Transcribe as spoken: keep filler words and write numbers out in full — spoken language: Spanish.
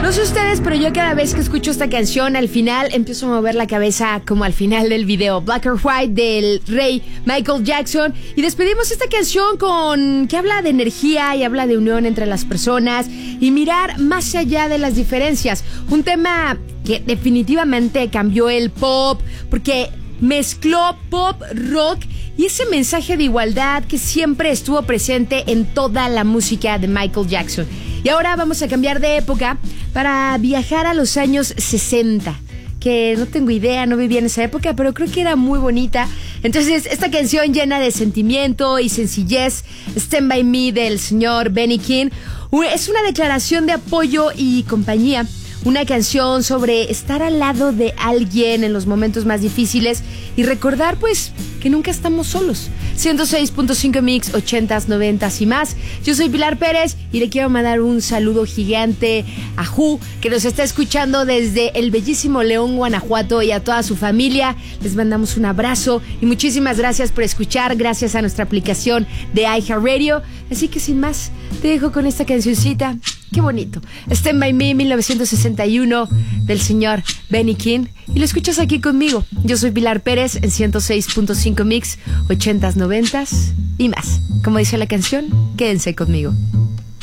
No sé ustedes, pero yo cada vez que escucho esta canción, al final empiezo a mover la cabeza como al final del video Black or White del rey Michael Jackson. Y despedimos esta canción con que habla de energía y habla de unión entre las personas y mirar más allá de las diferencias. Un tema que definitivamente cambió el pop porque mezcló pop, rock y ese mensaje de igualdad que siempre estuvo presente en toda la música de Michael Jackson. Y ahora vamos a cambiar de época para viajar a los años sesenta, que no tengo idea, no vivía en esa época, pero creo que era muy bonita. Entonces, esta canción llena de sentimiento y sencillez, Stand By Me del señor Benny King, es una declaración de apoyo y compañía. Una canción sobre estar al lado de alguien en los momentos más difíciles y recordar, pues, que nunca estamos solos. ciento seis punto cinco Mix, ochentas, noventas y más. Yo soy Pilar Pérez y le quiero mandar un saludo gigante a Ju, que nos está escuchando desde el bellísimo León, Guanajuato, y a toda su familia. Les mandamos un abrazo y muchísimas gracias por escuchar, gracias a nuestra aplicación de iHeartRadio. Así que sin más, te dejo con esta cancioncita. Qué bonito. Stand By Me, mil novecientos sesenta y uno, del señor Benny King. Y lo escuchas aquí conmigo. Yo soy Pilar Pérez en ciento seis punto cinco Mix, ochentas, noventas y más. Como dice la canción, quédense conmigo.